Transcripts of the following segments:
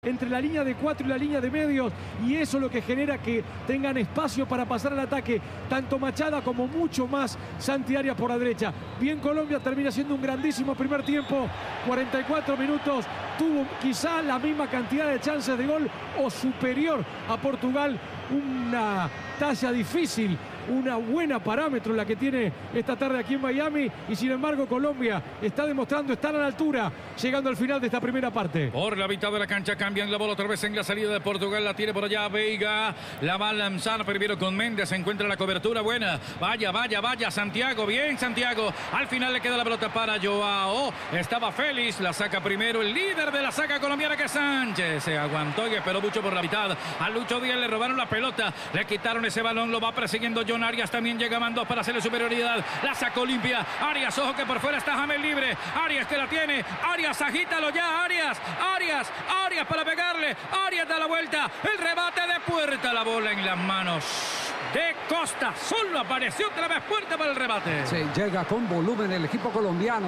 entre la línea de 4 y la línea de medios, y eso es lo que genera que tengan espacio para pasar al ataque, tanto Machada como mucho más Santi Arias por la derecha. Bien, Colombia termina siendo un grandísimo primer tiempo, 44 minutos, tuvo quizá la misma cantidad de chances de gol o superior a Portugal, una talla difícil, una buena parámetro la que tiene esta tarde aquí en Miami, y sin embargo Colombia está demostrando estar a la altura, llegando al final de esta primera parte. Por la mitad de la cancha cambian la bola otra vez en la salida de Portugal, la tiene por allá Veiga, la va a lanzar primero con Méndez, se encuentra la cobertura buena, vaya Santiago, bien Santiago, al final le queda la pelota para Joao, estaba Félix, la saca primero el líder de la saga colombiana que es Sánchez, se aguantó y esperó mucho por la mitad, a Lucho Díaz le robaron la pelota, le quitaron ese balón, lo va persiguiendo John Arias, también llega Mandós para hacerle superioridad, la sacó limpia, Arias, ojo que por fuera está James libre, Arias que la tiene, Arias agítalo ya, Arias para pegarle, Arias da la vuelta, el rebate de Puerta, la bola en las manos de Costa, solo apareció otra vez Puerta para el rebate. Sí, llega con volumen el equipo colombiano,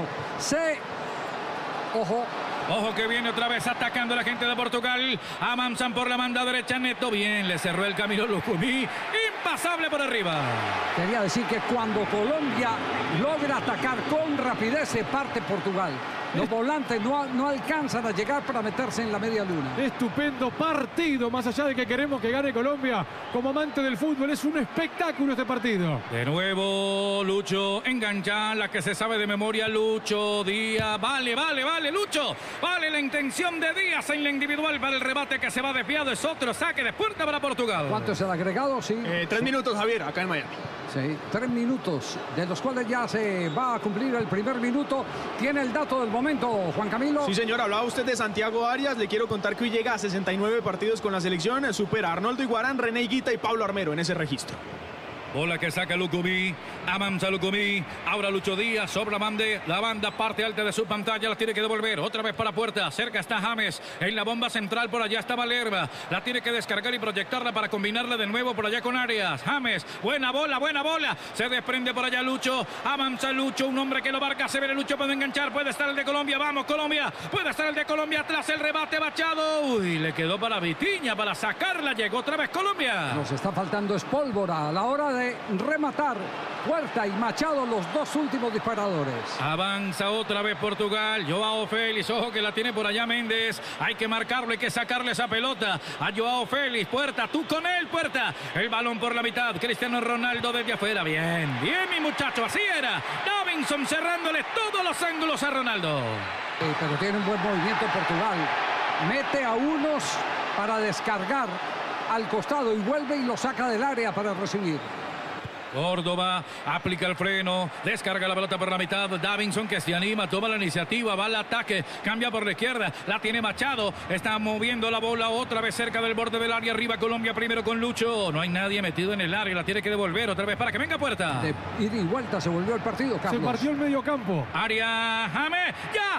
Ojo que viene otra vez atacando la gente de Portugal. Avanzan por la banda derecha. Neto bien. Le cerró el camino Lucumí. Impasable por arriba. Quería decir que cuando Colombia logra atacar con rapidez se parte Portugal. Los volantes no alcanzan a llegar para meterse en la media luna. Estupendo partido, más allá de que queremos que gane Colombia. Como amante del fútbol, es un espectáculo este partido. De nuevo, Lucho engancha, la que se sabe de memoria, Lucho Díaz. Vale, Lucho. Vale la intención de Díaz en la individual para el rebate que se va desviado. Es otro saque de Puerta para Portugal. ¿Cuánto es el agregado? Sí. 3 minutos, Javier, acá en Miami. Sí, 3 minutos, de los cuales ya se va a cumplir el primer minuto. ¿Tiene el dato del momento, Juan Camilo? Sí, señor, hablaba usted de Santiago Arias. Le quiero contar que hoy llega a 69 partidos con la selección. Supera a Arnoldo Iguarán, René Higuita y Pablo Armero en ese registro. Bola que saca Lucumí, avanza Lucumí, ahora Lucho Díaz, sobre la banda, parte alta de su pantalla, la tiene que devolver, otra vez para Puerta, cerca está James, en la bomba central, por allá está Valerba, la tiene que descargar y proyectarla para combinarla de nuevo por allá con Arias, James, buena bola, se desprende por allá Lucho, avanza Lucho, un hombre que lo marca, se ve Lucho, puede enganchar, puede estar el de Colombia, vamos Colombia, puede estar el de Colombia, tras el rebate Machado, uy, le quedó para Vitinha, para sacarla, llegó otra vez Colombia. Nos está faltando es pólvora a la hora de rematar. Puerta y Machado, los dos últimos disparadores. Avanza otra vez Portugal. Joao Félix, ojo que la tiene por allá Méndez. Hay que marcarlo, hay que sacarle esa pelota a Joao Félix. Puerta, tú con él, Puerta. El balón por la mitad. Cristiano Ronaldo desde afuera. Bien mi muchacho, así era. Davinson cerrándole todos los ángulos a Ronaldo. Pero tiene un buen movimiento Portugal. Mete a unos para descargar al costado y vuelve y lo saca del área para recibir. Córdoba aplica el freno, descarga la pelota por la mitad, Davinson que se anima, toma la iniciativa, va al ataque, cambia por la izquierda, la tiene Machado, está moviendo la bola otra vez cerca del borde del área, arriba Colombia primero con Lucho, no hay nadie metido en el área, la tiene que devolver otra vez para que venga Puerta. De ida y vuelta se volvió el partido, Carlos. Se partió el medio campo. Área, James, ya,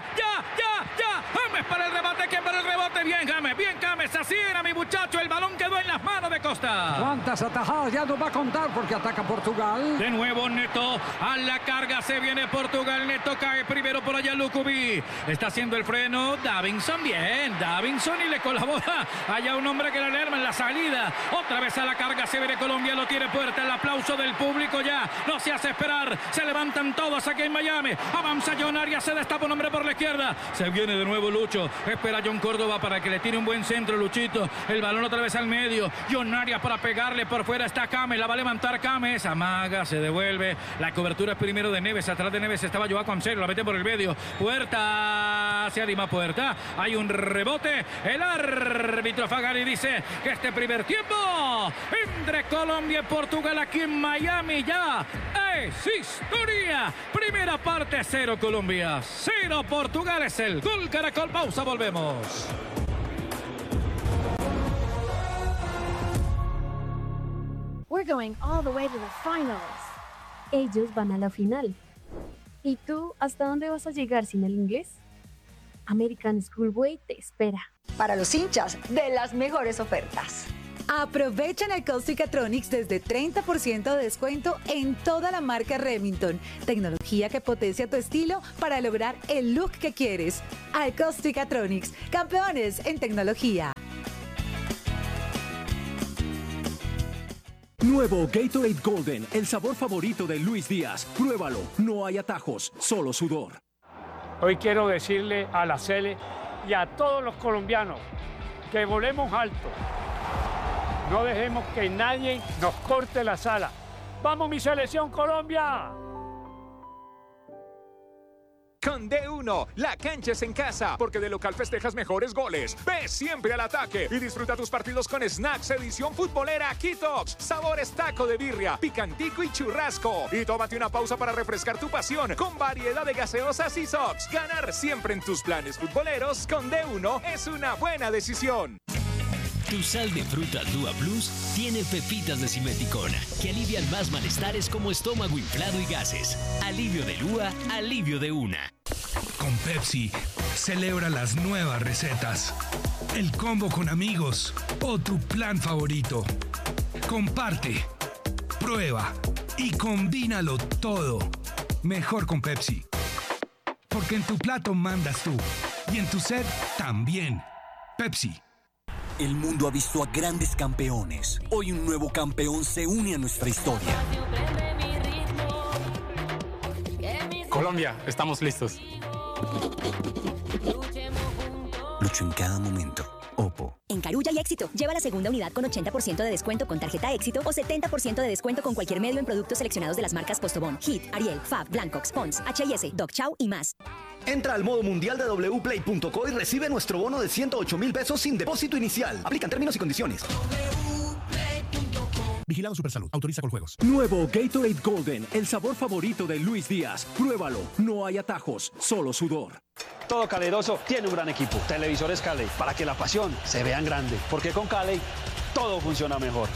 James para el rebate, ¿quién para el rebote? Bien James, así era mi muchacho, el balón quedó en las manos de Costa. ¿Cuántas atajadas ya nos va a contar porque ataca Portugal? De nuevo Neto, a la carga se viene Portugal, Neto cae primero por allá Lucumí, está haciendo el freno, Davinson y le colabora allá un hombre que le alarma en la salida, otra vez a la carga se viene Colombia, lo tiene Puerta, el aplauso del público ya, no se hace esperar, se levantan todos aquí en Miami, avanza John Arias, se destapa un hombre por la izquierda, se viene de nuevo Lucho, espera John Córdoba para que le tire un buen centro Luchito, el balón otra vez al medio, John Arias para pegarle, por fuera está Cames, la va a levantar Cames, amaga, se devuelve, la cobertura es primero de Neves, atrás de Neves estaba Joao Cancelo, la mete por el medio, Puerta, se anima Puerta, hay un rebote, el árbitro Fagari dice que este primer tiempo entre Colombia y Portugal aquí en Miami ya es historia, primera parte 0 Colombia, 0 Portugal, es el gol Caracol, pausa, volvemos. We're going all the way to the finals. Ellos van a la final. ¿Y tú hasta dónde vas a llegar sin el inglés? American Schoolboy te espera. Para los hinchas de las mejores ofertas. Aprovechen el Caustic desde 30% de descuento en toda la marca Remington. Tecnología que potencia tu estilo para lograr el look que quieres. Caustic, campeones en tecnología. Nuevo Gatorade Golden, el sabor favorito de Luis Díaz. Pruébalo, no hay atajos, solo sudor. Hoy quiero decirle a la Sele y a todos los colombianos que volemos alto. No dejemos que nadie nos corte las alas. ¡Vamos, mi selección Colombia! Con D1, la cancha es en casa, porque de local festejas mejores goles. Ve siempre al ataque y disfruta tus partidos con Snacks edición futbolera Kitox. Sabores taco de birria, picantico y churrasco. Y tómate una pausa para refrescar tu pasión con variedad de gaseosas y sox. Ganar siempre en tus planes futboleros con D1 es una buena decisión. Tu sal de fruta Dua Plus tiene pepitas de simeticona que alivian más malestares como estómago inflado y gases. Alivio de Lua, alivio de una. Con Pepsi, celebra las nuevas recetas, el combo con amigos o tu plan favorito. Comparte, prueba y combínalo todo. Mejor con Pepsi. Porque en tu plato mandas tú y en tu sed también. Pepsi. El mundo ha visto a grandes campeones. Hoy un nuevo campeón se une a nuestra historia. Colombia, estamos listos. Lucho en cada momento. Oppo. En Carulla y Éxito, lleva la segunda unidad con 80% de descuento con tarjeta Éxito o 70% de descuento con cualquier medio en productos seleccionados de las marcas Postobón, Hit, Ariel, Fab, Blancox, Pons, H&S, Dog Chow y más. Entra al modo mundial de wplay.co y recibe nuestro bono de 108,000 pesos sin depósito inicial. Aplican términos y condiciones. Vigilado Supersalud. Autoriza con juegos. Nuevo Gatorade Golden, el sabor favorito de Luis Díaz. Pruébalo, no hay atajos, solo sudor. Todo Caleidoso tiene un gran equipo. Televisores Caley, para que la pasión se vea en grande. Porque con Caley todo funciona mejor.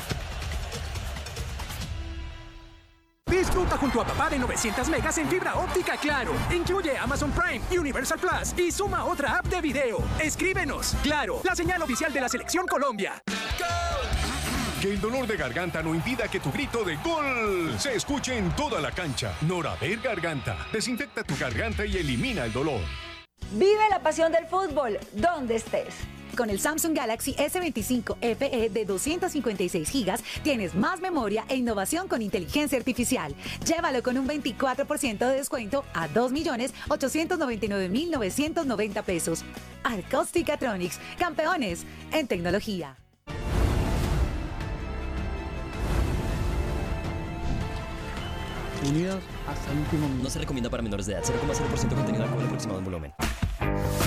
Disfruta junto a papá de 900 megas en fibra óptica Claro. Incluye Amazon Prime, Universal Plus y suma otra app de video. Escríbenos. Claro, la señal oficial de la Selección Colombia. Que el dolor de garganta no impida que tu grito de ¡gol! Se escuche en toda la cancha. Norader Garganta. Desinfecta tu garganta y elimina el dolor. Vive la pasión del fútbol donde estés. Con el Samsung Galaxy S25 FE de 256 GB tienes más memoria e innovación con inteligencia artificial. Llévalo con un 24% de descuento a 2.899.990 pesos. Caustic, campeones en tecnología. Unidos hasta el último minuto. No se recomienda para menores de edad. 0,0% contenido de alcohol aproximado en volumen.